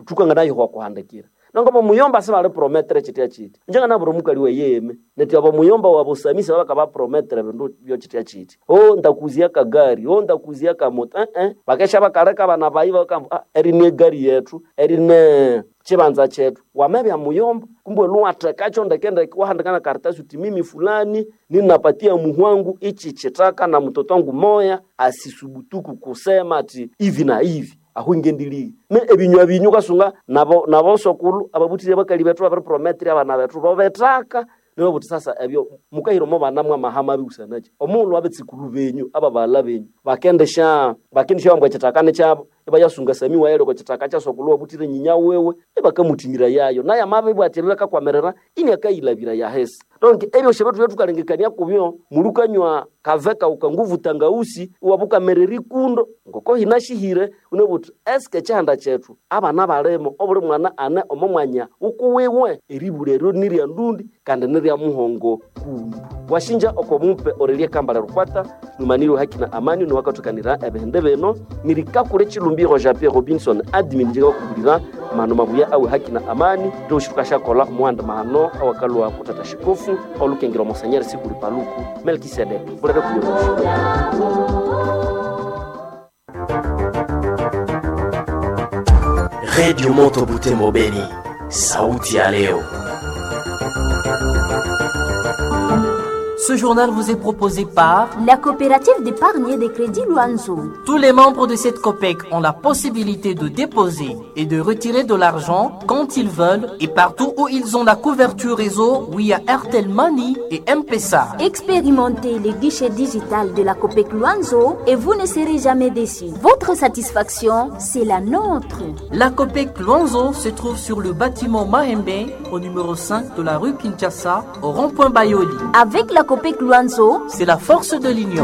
tukangana yiho kuhandikira nangoma muyomba sibale prometre chitia chiti njenga naburo mukali we yeme neti abo muyomba wabo samisa bakaba prometre bindu byo chitia chiti ndakuzia kagari ndakuzia kamoto bakesha bakareka bana baiva kamba erine gari yetu erine chibanza chetu wamebya muyomba kumbe luatakacho ndakenda kuhandikana karatasi uti mimi fulani ninapatia muhwangu ichi chitaka na mtoto wangu moya asisubutuku kusema ati hivi na hivi ahungendili me ebinywa binyuka sunga nabo sokulu ababutire bakali betu abari prometri abana betu babetaka nibo buti sasa ebyo mukahiro mo banamwa mahama bigusanaje omulu abetsikulu benyu ababala benyu bakendesha mbwa chitakane chabo yasunga sami waelo ko chitaka cha sokulu abutire nyinya wewe bakamutimira yayo naye amabe bwaterera kakwamerera ini akailabira ya hesi donc ebyo shebetu yetu kalengekania kubyo mulukanywa kaveka ukanguvu tangausi wabuka mereri kundo ngoko hinashihire unebuti eske chanda chetu abana balemo obuli mwana ane omomwanya ukuwewe eribulero niri andundi kandi niri amuhongo kumbu washinja okomumpe orelie kambala rukwata numaniro haki na amani no wakatukanira ebende beno nirikakure chilumbiro Jean Pierre Robinson admin jiga kubulira mano mabuya awe haki na amani do shukasha kola mwanda mahano awakalwa kutata shikofu olukengiro monseigneur sikuli paluku Melkisedek bulere kuyo Radio Moto Butembo Beni, sauti ya leo. Ce journal vous est proposé par la coopérative d'épargne et de crédit Luanzo. Tous les membres de cette COPEC ont la possibilité de déposer et de retirer de l'argent quand ils veulent et partout où ils ont la couverture réseau via Airtel Money et M-Pesa. Expérimentez les guichets digital de la COPEC Luanzo et vous ne serez jamais déçus. Votre satisfaction, c'est la nôtre. La COPEC Luanzo se trouve sur le bâtiment Mahembe au numéro 5 de la rue Kinshasa au rond-point Bayoli. Avec la COPEC Luanzo, c'est la force de l'union.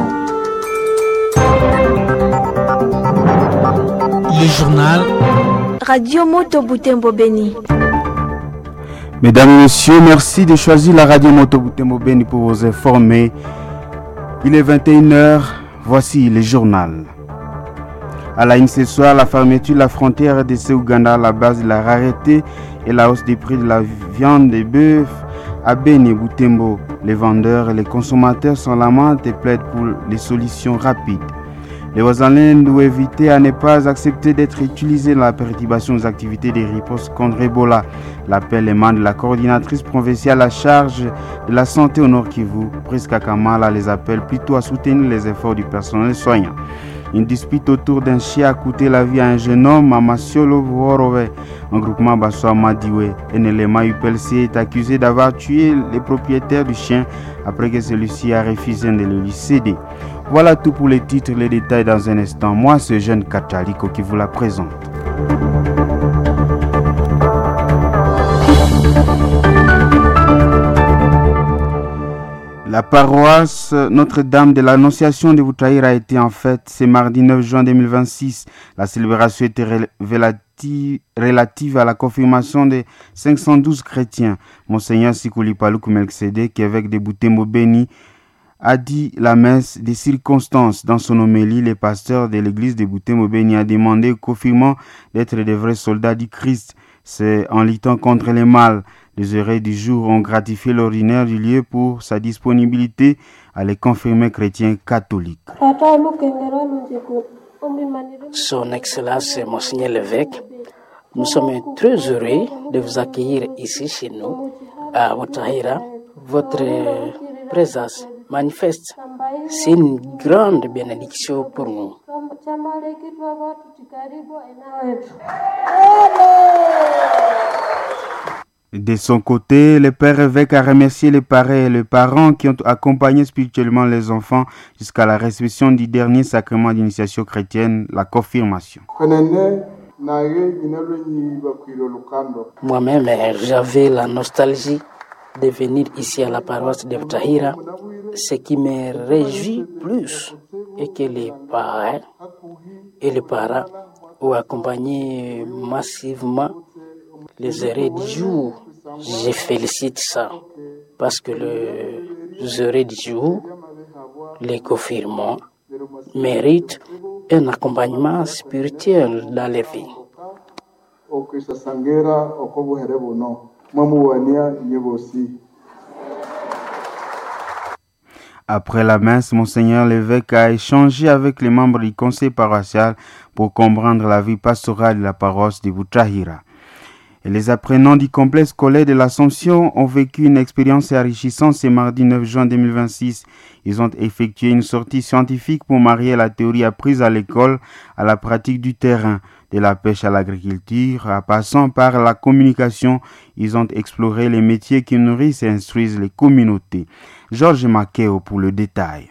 Le journal Radio Moto Butembo Beni. Mesdames, Messieurs, merci de choisir la Radio Moto Butembo Beni pour vous informer. Il est 21h, voici le journal. À la une ce soir, la fermeture de la frontière RDC-Ouganda à la base de la rareté et la hausse des prix de la viande de bœuf à Beni et Butembo. Les vendeurs et les consommateurs sont lamentés et plaident pour les solutions rapides. Les Ouazalins doivent éviter à ne pas accepter d'être utilisés dans la perturbation des activités de riposte contre Ebola. L'appel émane de la coordinatrice provinciale à charge de la santé au Nord Kivu, Priska Kamala, les appelle plutôt à soutenir les efforts du personnel soignant. Une dispute autour d'un chien a coûté la vie à un jeune homme à Masiolo Vorove. Un groupement Bassoa Madiwe, un élément UPLC est accusé d'avoir tué les propriétaires du chien après que celui-ci a refusé de le lui céder. Voilà tout pour les titres, les détails dans un instant. Moi, c'est Jeune Kataliko qui vous la présente. La paroisse Notre-Dame de l'Annonciation de Boutaïra a été en fête ce mardi 9 juin 2026. La célébration était relative à la confirmation des 512 chrétiens. Monseigneur Sikuli Paluku Melkisedek, évêque de Butembo Beni, a dit la messe des circonstances. Dans son homélie, le pasteur de l'église de Butembo Beni a demandé au confirmant d'être des vrais soldats du Christ. C'est en luttant contre le mal. Les oreilles du jour ont gratifié l'ordinaire du lieu pour sa disponibilité à les confirmer chrétiens catholiques. Son Excellence Monseigneur l'évêque, nous sommes très heureux de vous accueillir ici chez nous, à Boutaïra. Votre présence manifeste, c'est une grande bénédiction pour nous. De son côté, le père évêque a remercié les parents et les parents qui ont accompagné spirituellement les enfants jusqu'à la réception du dernier sacrement d'initiation chrétienne, la confirmation. Moi-même, j'avais la nostalgie de venir ici à la paroisse de Boutaïra. Ce qui me réjouit plus est que les parents et les parents ont accompagné massivement les heureux du jour. Je félicite ça parce que les heureux du jour, les confirmants, méritent un accompagnement spirituel dans les vies. Après la messe, Monseigneur l'évêque a échangé avec les membres du conseil paroissial pour comprendre la vie pastorale de la paroisse de Butahira. Et les apprenants du complexe scolaire de l'Assomption ont vécu une expérience enrichissante ce mardi 9 juin 2026. Ils ont effectué une sortie scientifique pour marier la théorie apprise à l'école à la pratique du terrain, de la pêche à l'agriculture, en passant par la communication. Ils ont exploré les métiers qui nourrissent et instruisent les communautés. Georges Makeo pour le détail.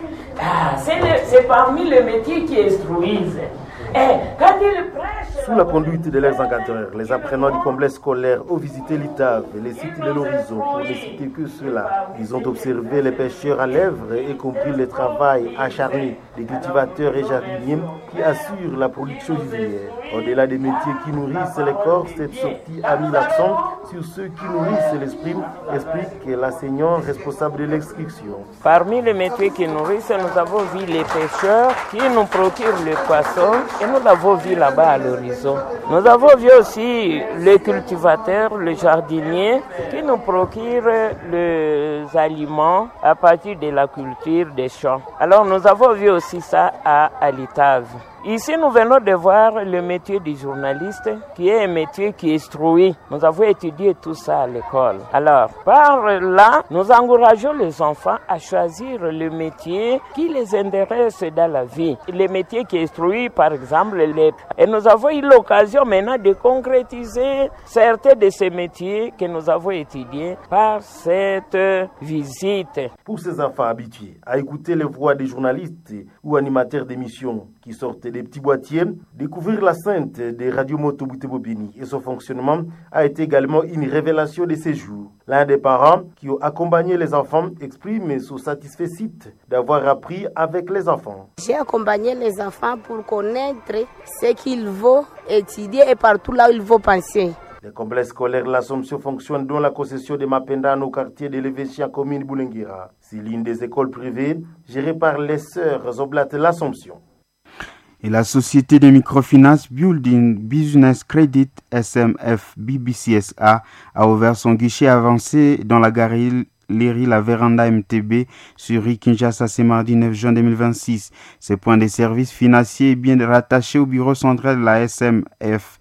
C'est parmi les métiers qui instruisent. Quand ils prêchent, sous la conduite de leurs encadreurs, les apprenants du complexe scolaire ont visité l'Itave et les sites de l'horizon. Pour ne citer que cela, ils ont observé les pêcheurs à lèvres et compris le travail acharné des cultivateurs et jardiniers qui assurent la production vivrière. Au-delà des métiers qui nourrissent les corps, cette sortie a mis l'accent sur ceux qui nourrissent l'esprit, explique l'enseignant responsable de l'instruction. Parmi les métiers qui nourrissent, nous avons vu les pêcheurs qui nous procurent le poisson et nous l'avons vu là-bas à l'horizon. Nous avons vu aussi les cultivateurs, les jardiniers qui nous procurent les aliments à partir de la culture des champs. Alors nous avons vu aussi ça à l'Itave. Ici, nous venons de voir le métier du journaliste, qui est un métier qui instruit. Nous avons étudié tout ça à l'école. Alors, par là, nous encourageons les enfants à choisir le métier qui les intéresse dans la vie. Les métiers qui instruisent, par exemple, et nous avons eu l'occasion maintenant de concrétiser certains de ces métiers que nous avons étudiés par cette visite. Pour ces enfants habitués à écouter les voix des journalistes ou animateurs d'émissions qui sortent des petits boîtiers, découvrir la sainte des radios Moto Butembo Beni et son fonctionnement a été également une révélation de ces jours. L'un des parents qui ont accompagné les enfants exprime son satisfait d'avoir appris avec les enfants. J'ai accompagné les enfants pour connaître ce qu'ils vont étudier et partout là où ils vont penser. Le complexe scolaire de l'Assomption fonctionne dans la concession de Mapenda au quartier de l'Évêché en commune Boulenguira. C'est l'une des écoles privées gérées par les sœurs Oblates de l'Assomption. Et la société de microfinance Building Business Credit SMF BBCSA a ouvert son guichet avancé dans la galerie La Véranda MTB sur rue Kinshasa ce mardi 9 juin 2026. Ce point de service financier est bien rattaché au bureau central de la SMF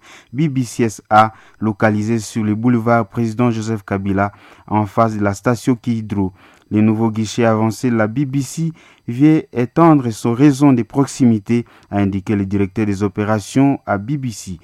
BBCSA, localisé sur le boulevard Président Joseph Kabila, en face de la station Kidro. Le nouveau guichet avancé de la BBC vient étendre son réseau de proximité, a indiqué le directeur des opérations à BBC.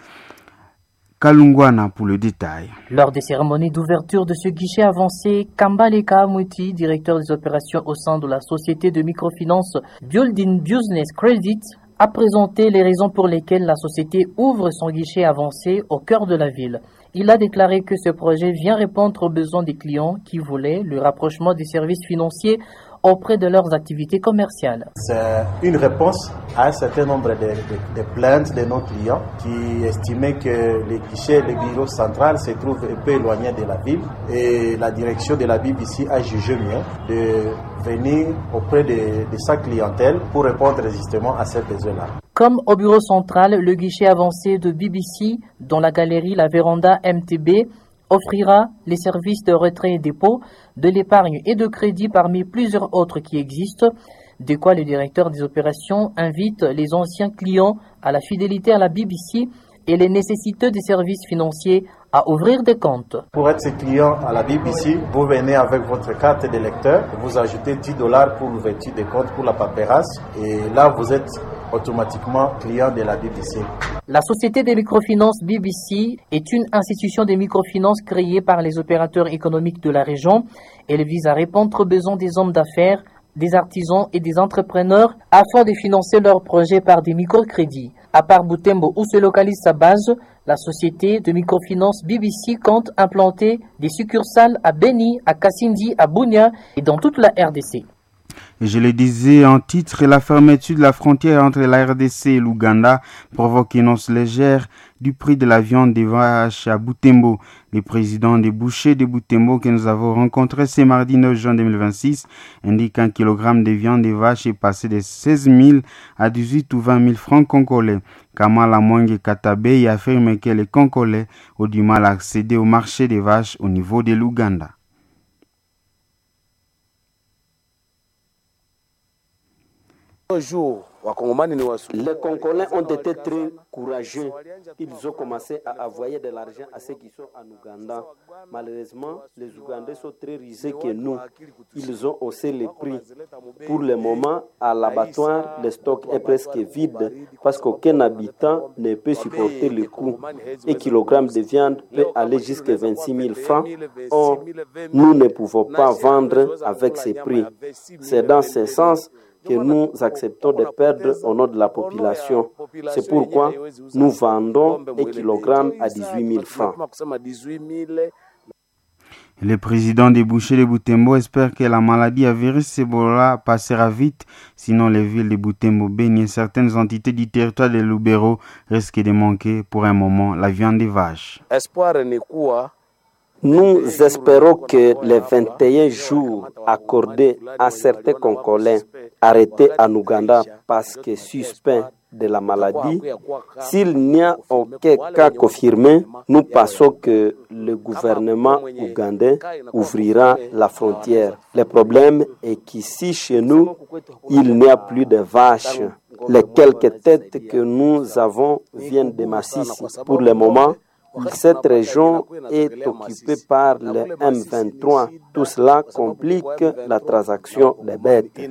Kalungwana pour le détail. Lors des cérémonies d'ouverture de ce guichet avancé, Kambaleka Mouti, directeur des opérations au sein de la société de microfinance Building Business Credit, a présenté les raisons pour lesquelles la société ouvre son guichet avancé au cœur de la ville. Il a déclaré que ce projet vient répondre aux besoins des clients qui voulaient le rapprochement des services financiers auprès de leurs activités commerciales. C'est une réponse à un certain nombre de plaintes de nos clients qui estimaient que le guichet, le bureau central se trouve un peu éloigné de la ville et la direction de la BBC a jugé mieux de venir auprès de sa clientèle pour répondre justement à ces besoins-là. Comme au bureau central, le guichet avancé de BBC dans la galerie La Véranda MTB offrira les services de retrait et dépôt, de l'épargne et de crédit parmi plusieurs autres qui existent, de quoi le directeur des opérations invite les anciens clients à la fidélité à la BBC et les nécessiteux des services financiers à ouvrir des comptes. Pour être client à la BBC, vous venez avec votre carte de lecteur, vous ajoutez $10 pour l'ouverture des comptes pour la paperasse et là vous êtes automatiquement client de la BBC. La société des microfinances BBC est une institution de microfinances créée par les opérateurs économiques de la région. Elle vise à répondre aux besoins des hommes d'affaires, des artisans et des entrepreneurs afin de financer leurs projets par des microcrédits. À part Butembo où se localise sa base, la société de microfinance BBC compte implanter des succursales à Beni, à Kassindi, à Bunia et dans toute la RDC. Et je le disais en titre, la fermeture de la frontière entre la RDC et l'Ouganda provoque une hausse légère du prix de la viande des vaches à Butembo. Le président des bouchers de Butembo que nous avons rencontré ce mardi 9 juin 2026 indique qu'un kilogramme de viande des vaches est passé de 16 000 à 18 ou 20 000 francs congolais. Kamala Mwangi Katabe affirme que les Congolais ont du mal à accéder au marché des vaches au niveau de l'Ouganda. Les Congolais ont été très courageux. Ils ont commencé à envoyer de l'argent à ceux qui sont en Ouganda. Malheureusement, les Ougandais sont très risés que nous. Ils ont haussé les prix. Pour le moment, à l'abattoir, le stock est presque vide parce qu'aucun habitant ne peut supporter le coût. Un kilogramme de viande peut aller jusqu'à 26 000 francs. Or, nous ne pouvons pas vendre avec ces prix. C'est dans ce sens que nous acceptons de perdre au nom de la population. C'est pourquoi nous vendons un kilogramme à 18 000 francs. Le président des bouchers de Butembo espère que la maladie à virus Ebola passera vite, sinon les villes de Butembo, Beni et certaines entités du territoire de Lubero risquent de manquer pour un moment la viande des vaches. Nous espérons que les 21 jours accordés à certains Congolais arrêtés en Ouganda parce que suspects de la maladie, s'il n'y a aucun cas confirmé, nous pensons que le gouvernement ougandais ouvrira la frontière. Le problème est qu'ici, chez nous, il n'y a plus de vaches. Les quelques têtes que nous avons viennent de Massissi. Pour le moment, cette région est occupée par le M23. Tout cela complique la transaction des bêtes.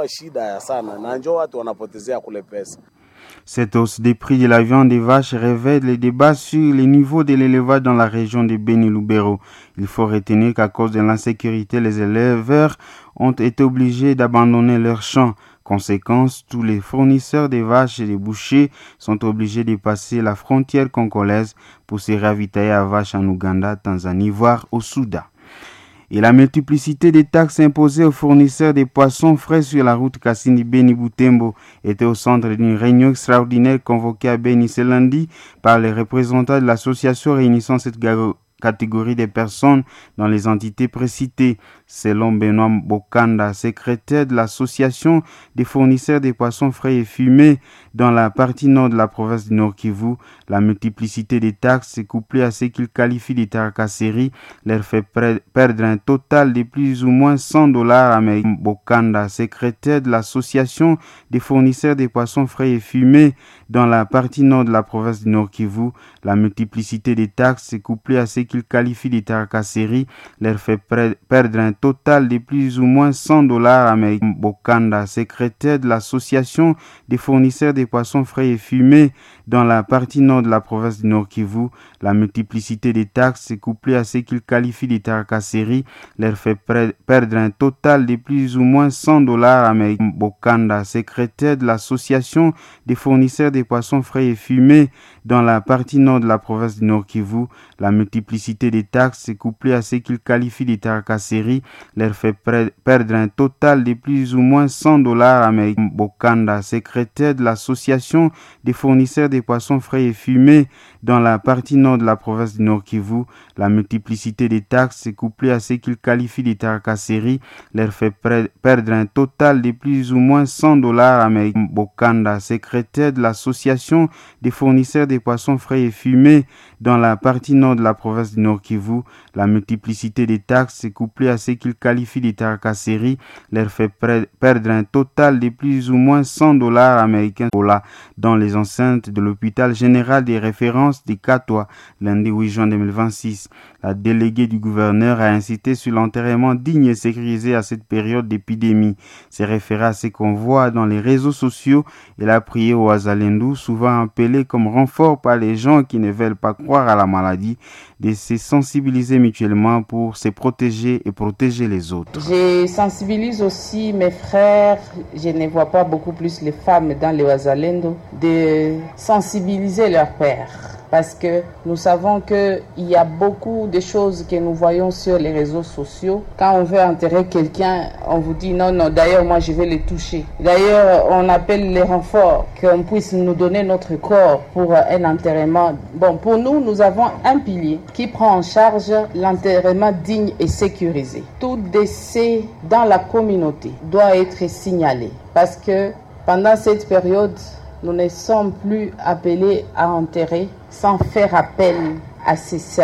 Cette hausse des prix de la viande des vaches révèle les débats sur les niveaux de l'élevage dans la région de Beni-Lubero. Il faut retenir qu'à cause de l'insécurité, les éleveurs ont été obligés d'abandonner leurs champs. Conséquence, tous les fournisseurs des vaches et des bouchers sont obligés de passer la frontière congolaise pour se ravitailler à vaches en Ouganda, Tanzanie, voire au Soudan. Et la multiplicité des taxes imposées aux fournisseurs des poissons frais sur la route Kassini-Beni-Butembo était au centre d'une réunion extraordinaire convoquée à Beni ce lundi par les représentants de l'association réunissant cette catégorie de personnes dans les entités précitées. Selon Benoît Bokanda, secrétaire de l'association des fournisseurs des poissons frais et fumés dans la partie nord de la province du Nord-Kivu, la multiplicité des taxes couplée à ce qu'il qualifie de tracasseries leur fait perdre un total de plus ou moins $100 américains. Bokanda, secrétaire de l'association des fournisseurs des poissons frais et fumés dans la partie nord de la province du Nord-Kivu, la multiplicité des taxes couplée à ce qu'il qualifie de tracasseries leur fait perdre un total de plus ou moins $100 américains. Bokanda, secrétaire de l'association des fournisseurs des poissons frais et fumés dans la partie nord de la province du Nord-Kivu, la multiplicité des taxes couplée à ce qu'il qualifie de tracasseries leur fait perdre un total de plus ou moins $100 américains. Bokanda, secrétaire de l'association des fournisseurs des poissons frais et fumés dans la partie nord de la province du Nord-Kivu, la multiplicité des taxes couplée à ce qu'il qualifie de tracasseries leur fait perdre un total de plus ou moins $100 américains. Bokanda, secrétaire de l'association des fournisseurs des poissons frais et fumés dans la partie nord de la province du Nord-Kivu, la multiplicité des taxes couplée à ce qu'il qualifie de tracasseries leur fait perdre un total de plus ou moins $100 américains. Bokanda, secrétaire de l'association des fournisseurs des poissons frais et fumés dans la partie nord de la province du Nord-Kivu, la multiplicité des taxes couplée à ce qu'il qualifie de tracasseries leur fait perdre un total de plus ou moins $100 américains dans les enceintes de l'hôpital général des références de Katoa, lundi 8 juin 2026. La déléguée du gouverneur a incité sur l'enterrement digne et sécurisé à cette période d'épidémie. C'est référé à ce qu'on voit dans les réseaux sociaux. Elle a prié aux Wazalendo, souvent appelés comme renfort par les gens qui ne veulent pas croire à la maladie, de se sensibiliser mutuellement pour se protéger et protéger les autres. Je sensibilise aussi mes frères, je ne vois pas beaucoup plus les femmes dans les Wazalendo, de sensibiliser leurs pères. parce que nous savons qu'il y a beaucoup de choses que nous voyons sur les réseaux sociaux. Quand on veut enterrer quelqu'un, on vous dit non, d'ailleurs moi je vais le toucher. D'ailleurs on appelle les renforts, qu'on puisse nous donner notre corps pour un enterrement. Bon, pour nous, nous avons un pilier qui prend en charge l'enterrement digne et sécurisé. Tout décès dans la communauté doit être signalé parce que pendant cette période, nous ne sommes plus appelés à enterrer sans faire appel à ces services.